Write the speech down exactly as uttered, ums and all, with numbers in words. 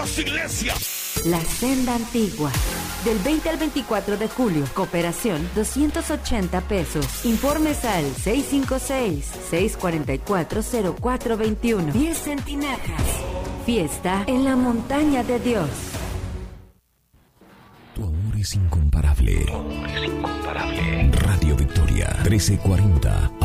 Dios, iglesia. La Senda Antigua. Del veinte al veinticuatro de julio. Cooperación, doscientos ochenta pesos. Informes al seis cinco seis, seis cuatro cuatro, cero cuatro dos uno. diez centímetros. Fiesta en la montaña de Dios. Tu amor es incomparable. Tu amor es incomparable. Radio Victoria, trece cuarenta